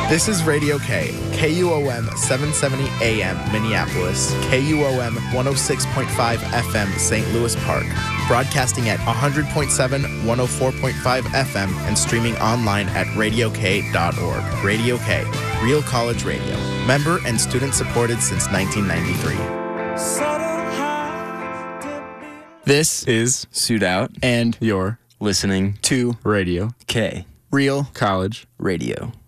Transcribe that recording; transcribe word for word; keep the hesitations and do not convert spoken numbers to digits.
This is Radio K, K U O M seven seventy A M Minneapolis, K U O M one oh six point five F M Saint Louis Park, broadcasting at one hundred point seven, one oh four point five F M, and streaming online at radio k dot org. Radio K, Real College Radio. Member and student supported since nineteen ninety-three. This is Suit Out, and you're listening to Radio K, Real College Radio.